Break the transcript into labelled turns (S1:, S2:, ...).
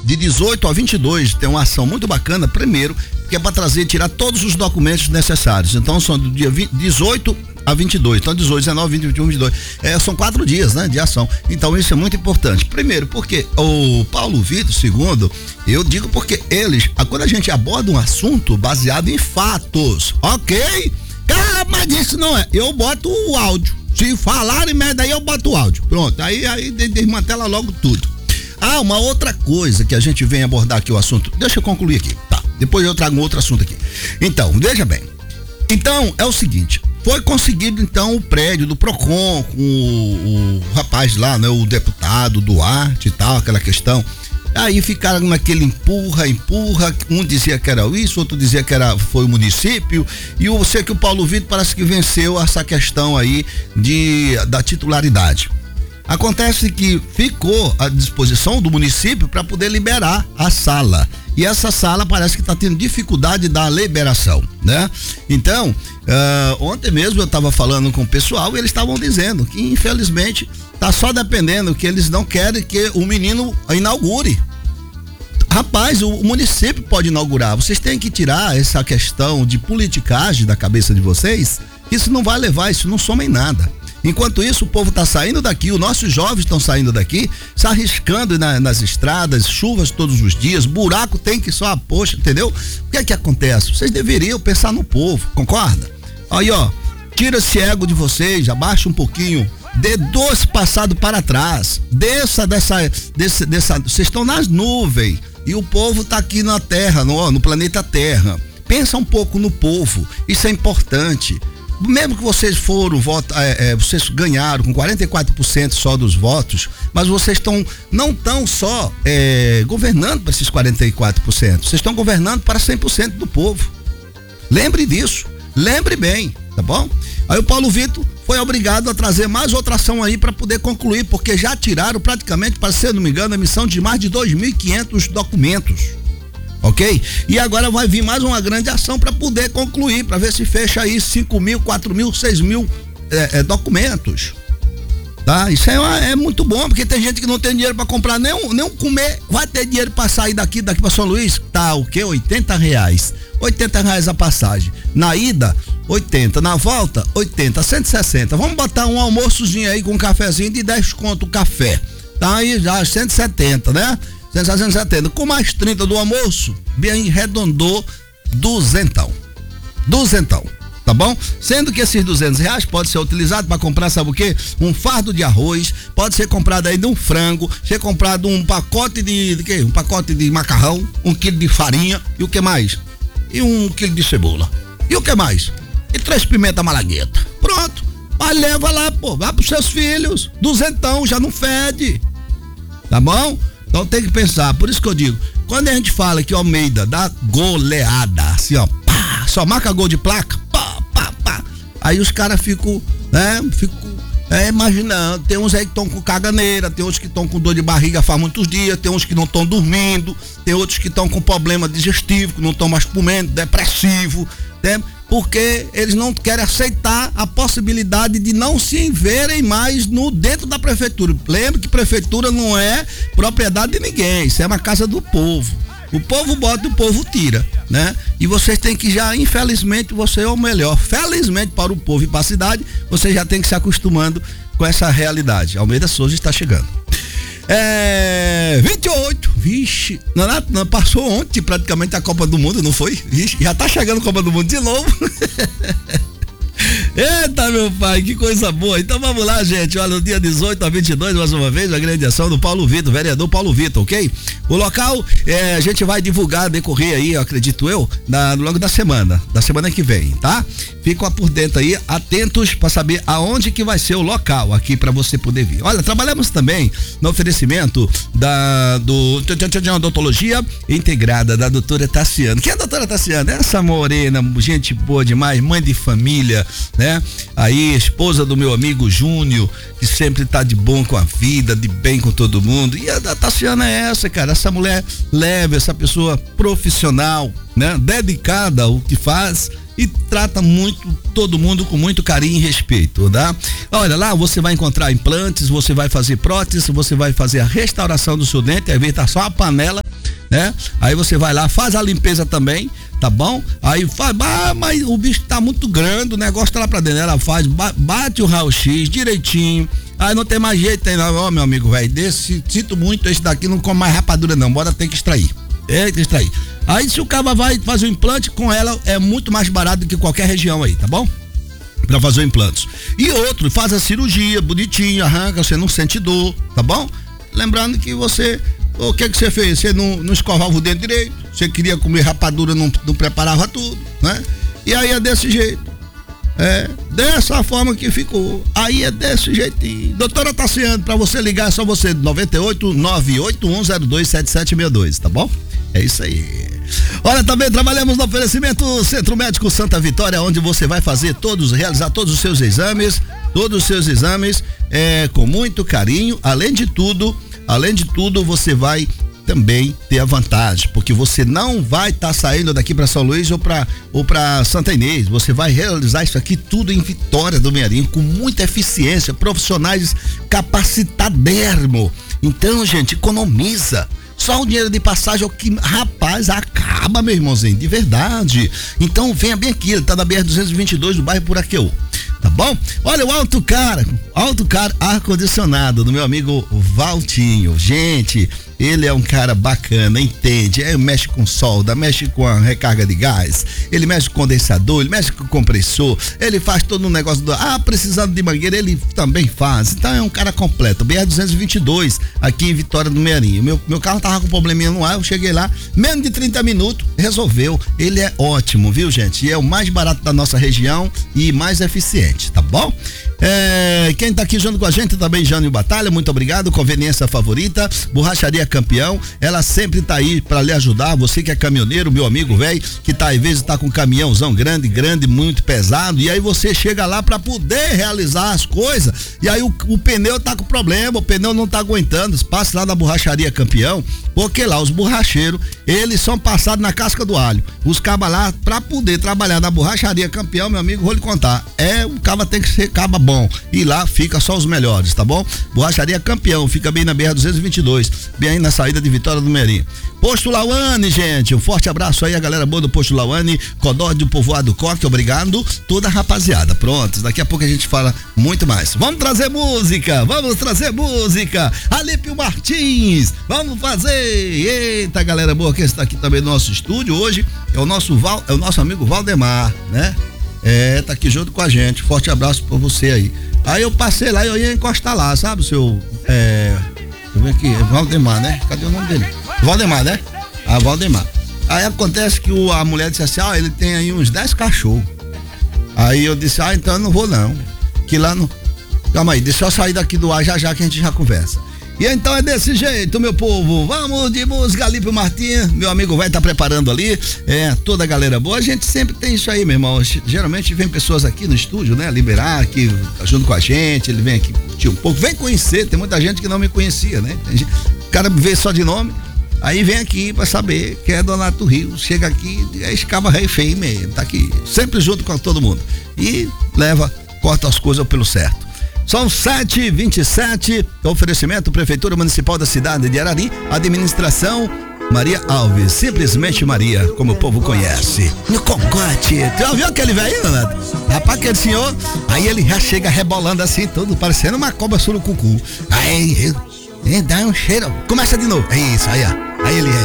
S1: de 18 a 22, tem uma ação muito bacana, primeiro, que é para tirar todos os documentos necessários. Então são do dia 18 a 22, então 18, 19, 20, 21, 22, são 4 dias, né, de ação. Então isso é muito importante. Primeiro, porque o Paulo Vitor, segundo, eu digo porque eles, quando a gente aborda um assunto baseado em fatos, ok? Cara, mas isso não é, eu boto o áudio, se falarem merda aí eu boto o áudio, pronto, aí desmantela logo tudo. Uma outra coisa que a gente vem abordar aqui o assunto, deixa eu concluir aqui, tá, depois eu trago um outro assunto aqui. Então, veja bem, então é o seguinte, foi conseguido então o prédio do Procon com o rapaz lá, né, o deputado Duarte e tal, aquela questão. Aí ficaram naquele empurra, um dizia que era isso, outro dizia que foi o município, e eu sei que o Paulo Vitor parece que venceu essa questão aí da titularidade. Acontece que ficou à disposição do município para poder liberar a sala. E essa sala parece que está tendo dificuldade da liberação, né? Então, ontem mesmo eu estava falando com o pessoal e eles estavam dizendo que infelizmente tá só dependendo que eles não querem que o menino inaugure. Rapaz, o município pode inaugurar. Vocês têm que tirar essa questão de politicagem da cabeça de vocês. Isso não vai levar, isso não soma em nada. Enquanto isso, o povo está saindo daqui, os nossos jovens estão saindo daqui, se arriscando nas estradas, chuvas todos os dias, buraco tem que só, poxa, entendeu? O que é que acontece? Vocês deveriam pensar no povo, concorda? Aí, ó, tira esse ego de vocês, abaixa um pouquinho, dê 2 passados para trás, vocês estão nas nuvens e o povo está aqui na Terra, no planeta Terra. Pensa um pouco no povo, isso é importante. Mesmo que vocês vocês ganharam com 44% só dos votos, mas vocês não estão só governando para esses 44%, vocês estão governando para 100% do povo. Lembre disso, lembre bem, tá bom? Aí o Paulo Vitor foi obrigado a trazer mais outra ação aí para poder concluir, porque já tiraram praticamente, para se não me engano, a emissão de mais de 2.500 documentos. Ok? E agora vai vir mais uma grande ação para poder concluir, para ver se fecha aí 5.000, 4.000, 6.000 documentos. Tá? Isso é muito bom, porque tem gente que não tem dinheiro para comprar nem um comer, vai ter dinheiro para sair daqui para São Luís, tá o quê? R$80. R$80 a passagem. Na ida, 80, na volta, 80, 160. Vamos botar um almoçozinho aí com um cafezinho de 10 conto o café. Tá aí já 170, né? 170, com mais 30 do almoço, bem arredondou 200, tá bom? Sendo que esses R$200 pode ser utilizado para comprar, sabe o quê? Um fardo de arroz, pode ser comprado aí de um frango, ser comprado um pacote de quê? Um pacote de macarrão, 1 quilo de farinha e o que mais? E 1 quilo de cebola. E o que mais? E 3 pimenta malagueta. Pronto, mas leva lá, pô, vai pros seus filhos, 200 já não fede, tá bom? Então tem que pensar, por isso que eu digo, quando a gente fala que o Almeida dá goleada, assim ó, pá, só marca gol de placa, pá, aí os caras ficam, né, imaginando, tem uns aí que estão com caganeira, tem outros que estão com dor de barriga faz muitos dias, tem uns que não estão dormindo, tem outros que estão com problema digestivo, que não estão mais comendo, depressivo, né? Porque eles não querem aceitar a possibilidade de não se verem mais dentro da prefeitura. Lembre que prefeitura não é propriedade de ninguém, isso é uma casa do povo. O povo bota e o povo tira, né? E vocês têm que já, infelizmente, ou melhor, felizmente para o povo e para a cidade, você já tem que se acostumando com essa realidade. Almeida Souza está chegando. 28, vixe, não, passou ontem praticamente a Copa do Mundo, não foi? Vixe, já tá chegando a Copa do Mundo de novo. Eita, meu pai, que coisa boa. Então vamos lá, gente. Olha, no dia 18 a 22, mais uma vez, a grande ação do Paulo Vitor, vereador Paulo Vitor, ok? O local, a gente vai divulgar, decorrer aí, acredito eu, no longo da semana que vem, tá? Ficam por dentro aí, atentos para saber aonde que vai ser o local aqui para você poder vir. Olha, trabalhamos também no oferecimento da odontologia integrada da doutora Tassiana. Quem é a doutora Tassiana? Essa morena, gente boa demais, mãe de família, né? Aí, esposa do meu amigo Júnior, que sempre tá de bom com a vida, de bem com todo mundo. E a Tassiana é essa, cara, essa mulher leve, essa pessoa profissional, né? Dedicada ao que faz e trata todo mundo com muito carinho e respeito, tá? Olha, lá você vai encontrar implantes, você vai fazer prótese, você vai fazer a restauração do seu dente, às vezes tá só a panela né? Aí você vai lá, faz a limpeza também, tá bom? Aí faz, mas o bicho tá muito grande, o negócio tá lá pra dentro. Ela faz, bate o raio-x direitinho. Aí não tem mais jeito, tem não. Ó, meu amigo, velho, sinto muito, esse daqui não come mais rapadura não, bora ter que extrair. Tem que extrair. Aí se o cara vai fazer o implante com ela, é muito mais barato do que qualquer região aí, tá bom? Pra fazer o implante. E outro, faz a cirurgia, bonitinho, arranca, você não sente dor, tá bom? Lembrando que você, o que você fez? Você não escovava o dente direito, você queria comer rapadura, não preparava tudo, né? E aí é desse jeito. É, dessa forma que ficou. Aí é desse jeitinho. Doutora Tassiano, pra você ligar é só você, 98 98102 7762, tá bom? É isso aí. Olha, também trabalhamos no oferecimento Centro Médico Santa Vitória, onde você vai realizar todos os seus exames, com muito carinho. Além de tudo, você vai também ter a vantagem, porque você não vai estar saindo daqui para São Luís ou para Santa Inês. Você vai realizar isso aqui tudo em Vitória do Mearim, com muita eficiência, profissionais capacitadérrimo. Então, gente, economiza. Só o dinheiro de passagem é o que, rapaz, acaba, meu irmãozinho, de verdade. Então, venha bem aqui, ele tá na BR-222 do bairro Puraqueu. Tá bom? Olha, o Autocar ar-condicionado do meu amigo Valtinho. Gente, ele é um cara bacana, entende? Mexe com solda, mexe com a recarga de gás, ele mexe com condensador, ele mexe com compressor, ele faz todo um negócio precisando de mangueira, ele também faz. Então é um cara completo. BR-222, aqui em Vitória do Mearim. Meu carro tava com probleminha no ar, eu cheguei lá, menos de 30 minutos, resolveu. Ele é ótimo, viu, gente? E é o mais barato da nossa região e mais eficiente, tá bom? Quem tá aqui junto com a gente também, Jânio Batalha, muito obrigado. Conveniência Favorita, Borracharia Campeão, ela sempre tá aí pra lhe ajudar. Você que é caminhoneiro, meu amigo velho, que tá às vezes tá com um caminhãozão grande, muito pesado, e aí você chega lá pra poder realizar as coisas, e aí o pneu tá com problema, o pneu não tá aguentando. Passe lá na Borracharia Campeão, porque lá os borracheiros, eles são passados na casca do alho. Os cabas lá, pra poder trabalhar na Borracharia Campeão, meu amigo, vou lhe contar, o caba tem que ser caba bom, e lá fica só os melhores, tá bom? Borracharia Campeão, fica bem na BR-222, bem aí na saída de Vitória do Mearim. Posto Lauane, gente, um forte abraço aí a galera boa do Posto Lauane, Codó do Povoado Coque, obrigado, toda a rapaziada. Pronto, daqui a pouco a gente fala muito mais. Vamos trazer música, Alípio Martins, vamos fazer. Eita, galera boa que está aqui também no nosso estúdio hoje, é o nosso amigo Valdemar, né? Tá aqui junto com a gente, forte abraço pra você aí. Aí eu passei lá e eu ia encostar lá, sabe, o seu, deixa eu ver aqui, Valdemar, né? Cadê o nome dele? Valdemar, né? Valdemar. Aí acontece que a mulher disse assim, ele tem aí uns 10 cachorros. Aí eu disse, então eu não vou não, que lá no... Calma aí, deixa eu sair daqui do ar já que a gente já conversa. E então é desse jeito, meu povo. Vamos de música, Alípio Martins. Meu amigo vai estar preparando ali. Toda a galera boa. A gente sempre tem isso aí, meu irmão. Geralmente vem pessoas aqui no estúdio, né? Liberar aqui, junto com a gente. Ele vem aqui curtir um pouco. Vem conhecer. Tem muita gente que não me conhecia, né? O cara me vê só de nome. Aí vem aqui pra saber que é Donato Rio. Chega aqui, é escava rei feio mesmo. Tá aqui sempre junto com todo mundo. E corta as coisas pelo certo. São 7h27, oferecimento Prefeitura Municipal da cidade de Arari, administração Maria Alves, simplesmente Maria, como o povo conhece. No Congote, tu já viu aquele velho, Donato? Rapaz, aquele senhor, aí ele já chega rebolando assim, todo parecendo uma cobra surucucu. Aí dá um cheiro, começa de novo, é isso, aí ó. Aí ele